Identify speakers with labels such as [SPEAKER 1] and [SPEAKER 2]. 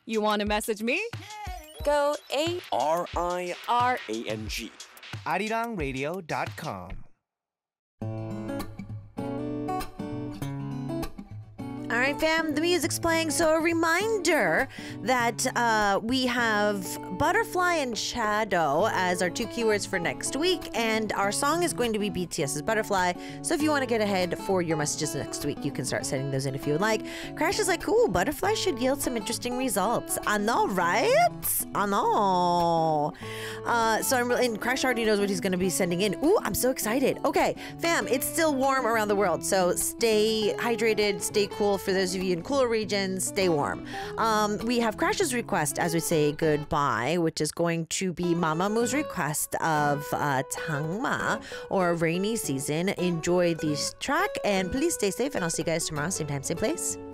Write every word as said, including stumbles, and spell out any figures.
[SPEAKER 1] You want to message me?
[SPEAKER 2] Go A
[SPEAKER 3] R I
[SPEAKER 2] R
[SPEAKER 3] A N G.
[SPEAKER 4] arirang radio dot com.
[SPEAKER 5] All right, fam, the music's playing. So a reminder that uh, we have Butterfly and Shadow as our two keywords for next week. And our song is going to be BTS's Butterfly. So if you want to get ahead for your messages next week, you can start sending those in if you would like. Crash is like, ooh, Butterfly should yield some interesting results. I know, right? I know. Uh, so I'm really, and Crash already knows what he's going to be sending in. Ooh, I'm so excited. Okay, fam, it's still warm around the world. So stay hydrated, stay cool. For those of you in cooler regions, stay warm. Um, we have Crash's request as we say goodbye, which is going to be Mamamoo's request of uh, Tangma, or Rainy Season. Enjoy this track and please stay safe, and I'll see you guys tomorrow, same time, same place.